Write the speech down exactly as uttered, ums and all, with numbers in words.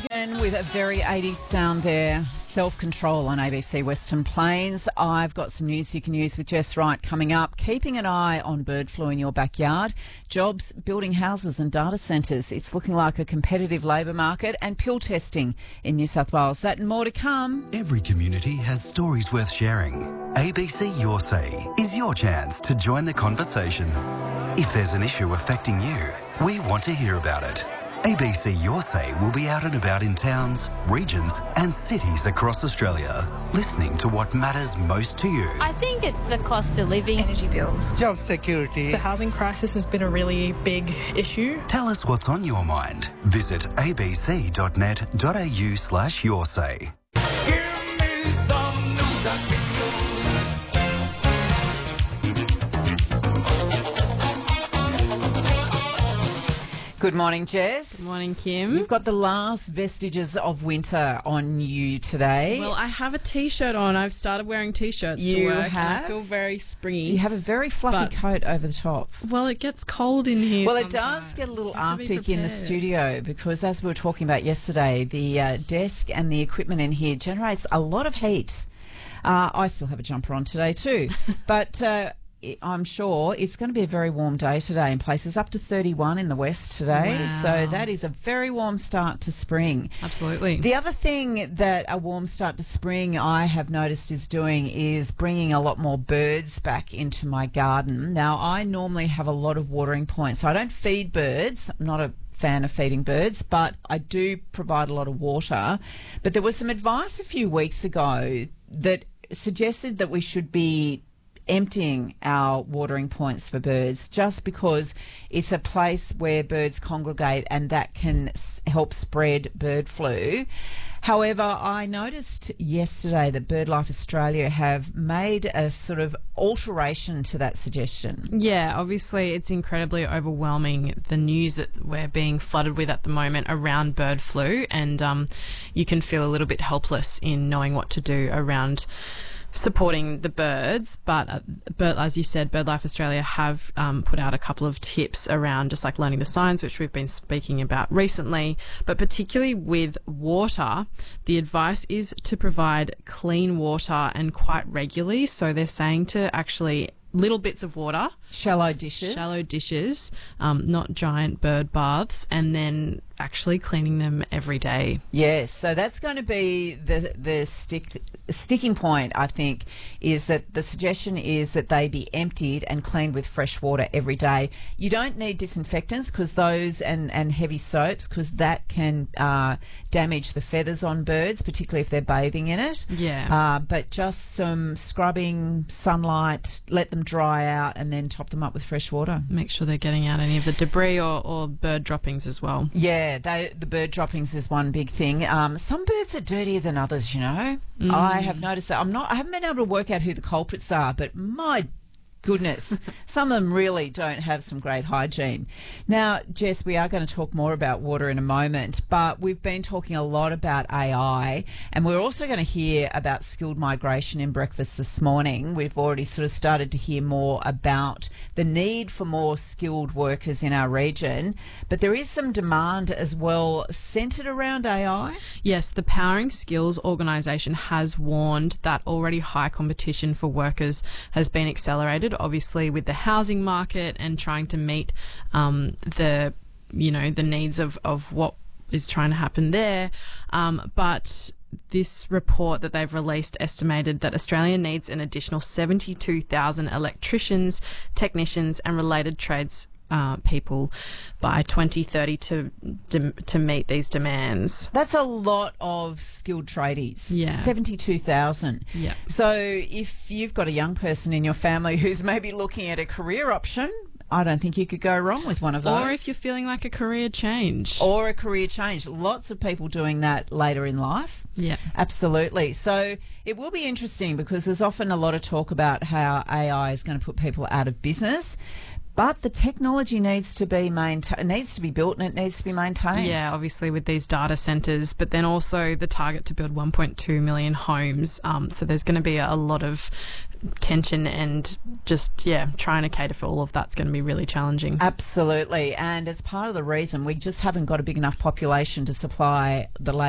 Megan with a very eighties sound there. Self-Control on A B C Western Plains. I've got some news you can use with Jess Wright coming up. Keeping an eye on bird flu in your backyard. Jobs, building houses and data centres. It's looking like a competitive labour market, and pill testing in New South Wales. That and more to come. Every community has stories worth sharing. A B C Your Say is your chance to join the conversation. If there's an issue affecting you, we want to hear about it. A B C Your Say will be out and about in towns, regions and cities across Australia, listening to what matters most to you. I think it's the cost of living, energy bills, job security. The housing crisis has been a really big issue. Tell us what's on your mind. Visit abc.net.au slash your say. Give me some news and news. Good morning, Jess. Good morning, Kim. You've got the last vestiges of winter on you today. Well, I have a T-shirt on. I've started wearing T-shirts You to work. have? And I feel very springy. You have a very fluffy But- coat over the top. Well, it gets cold in here Well, it sometimes. does get a little You have to be Arctic in the prepared. studio because, as we were talking about yesterday, the uh, desk and the equipment in here generates a lot of heat. Uh, I still have a jumper on today too, but uh, I- I'm sure it's going to be a very warm day today in places up to thirty-one in the west today. Wow. So that is a very warm start to spring. Absolutely. The other thing that a warm start to spring I have noticed is doing is bringing a lot more birds back into my garden. Now, I normally have a lot of watering points. So I don't feed birds. I'm not a fan of feeding birds, but I do provide a lot of water. But there was some advice a few weeks ago that suggested that we should be emptying our watering points for birds, just because it's a place where birds congregate and that can s- help spread bird flu. However, I noticed yesterday that BirdLife Australia have made a sort of alteration to that suggestion. Yeah, obviously it's incredibly overwhelming, the news that we're being flooded with at the moment around bird flu, and um, you can feel a little bit helpless in knowing what to do around supporting the birds. But, uh, but as you said, BirdLife Australia have um, put out a couple of tips around just like learning the signs, which we've been speaking about recently. But particularly with water, the advice is to provide clean water and quite regularly. So they're saying to actually little bits of water, Shallow dishes. shallow dishes, um, not giant bird baths, and then actually cleaning them every day. Yes, so that's going to be the the stick sticking point, I think, is that the suggestion is that they be emptied and cleaned with fresh water every day. You don't need disinfectants because those and, and heavy soaps, because that can uh, damage the feathers on birds, particularly if they're bathing in it. Yeah. Uh, but just some scrubbing, sunlight, let them dry out and then top them up with fresh water. Make sure they're getting out any of the debris or, or bird droppings as well. Yeah, they, the bird droppings is one big thing. Um, some birds are dirtier than others, you know. I have noticed that. I'm not. I haven't been able to work out who the culprits are, but my goodness, some of them really don't have some great hygiene. Now, Jess, we are going to talk more about water in a moment, but we've been talking a lot about A I, and we're also going to hear about skilled migration in breakfast this morning. We've already sort of started to hear more about the need for more skilled workers in our region, but there is some demand as well centred around A I. Yes, the Powering Skills organisation has warned that already high competition for workers has been accelerated, obviously with the housing market and trying to meet um, the, you know, the needs of, of what is trying to happen there. Um, but this report that they've released estimated that Australia needs an additional seventy-two thousand electricians, technicians and related trades Uh, people by twenty thirty to, to to meet these demands. That's a lot of skilled tradies. Yeah. seventy-two thousand. Yeah. So if you've got a young person in your family who's maybe looking at a career option, I don't think you could go wrong with one of those. Or if you're feeling like a career change. Or a career change. Lots of people doing that later in life. Yeah. Absolutely. So it will be interesting because there's often a lot of talk about how A I is going to put people out of business. But the technology needs to be maintained, needs to be built, and it needs to be maintained. Yeah, obviously with these data centres, but then also the target to build one point two million homes. Um, so there's going to be a lot of tension and just, yeah, trying to cater for all of that's going to be really challenging. Absolutely. And as part of the reason, we just haven't got a big enough population to supply the labour